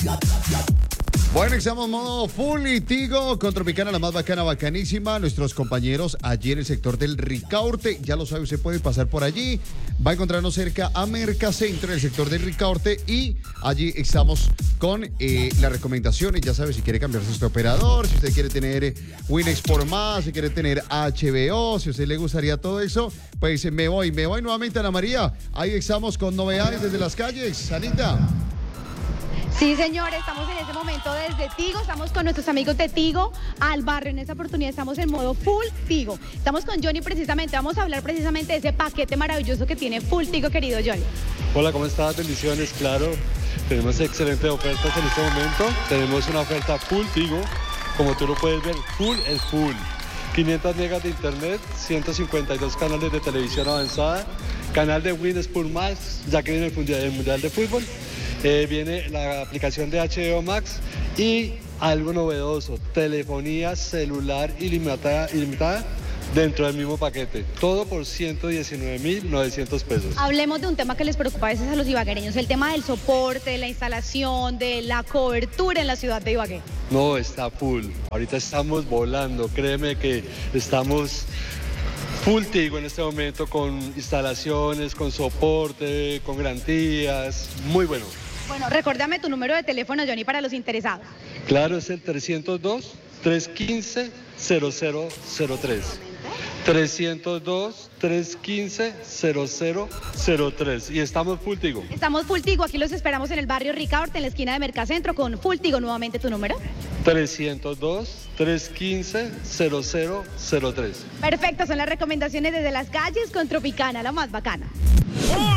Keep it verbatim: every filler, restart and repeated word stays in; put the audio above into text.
Bueno, estamos en modo full y Tigo con Tropicana, la más bacana, bacanísima. Nuestros compañeros allí en el sector del Ricaurte, ya lo sabe, usted puede pasar por allí. Va a encontrarnos cerca a Mercacentro, en el sector del Ricaurte, y allí estamos con eh, las recomendaciones. Ya sabe, si quiere cambiarse este operador, si usted quiere tener eh, Winx por más, si quiere tener H B O, si a usted le gustaría todo eso, pues me voy, me voy nuevamente a Ana María. Ahí estamos con novedades desde las calles. Anita. Sí, señor, estamos en este momento desde Tigo, estamos con nuestros amigos de Tigo al barrio. En esta oportunidad estamos en modo full Tigo. Estamos con Johnny precisamente, vamos a hablar precisamente de ese paquete maravilloso que tiene full Tigo, querido Johnny. Hola, ¿cómo estás? Bendiciones, claro. Tenemos excelentes ofertas en este momento. Tenemos una oferta full Tigo, como tú lo puedes ver, full es full. quinientos megas de internet, ciento cincuenta y dos canales de televisión avanzada, canal de Winx por más, ya que viene el mundial, el mundial de fútbol. Eh, viene la aplicación de H B O Max y algo novedoso, telefonía celular ilimitada, ilimitada dentro del mismo paquete. Todo por ciento diecinueve mil novecientos pesos. Hablemos de un tema que les preocupa a veces a los ibaguereños, el tema del soporte, de la instalación, de la cobertura en la ciudad de Ibagué. No, está full. Ahorita estamos volando, créeme que estamos full Tigo en este momento, con instalaciones, con soporte, con garantías, muy bueno. Bueno, recuérdame tu número de teléfono, Johnny, para los interesados. Claro, es el trescientos dos, trescientos quince, cero cero cero tres. trescientos dos, trescientos quince, cero cero cero tres. Y estamos full Tigo. Estamos full Tigo, aquí los esperamos en el barrio Ricaurte, en la esquina de Mercacentro, con full Tigo. Nuevamente tu número. trescientos dos, trescientos quince, cero cero cero tres. Perfecto, son las recomendaciones desde las calles con Tropicana, la más bacana.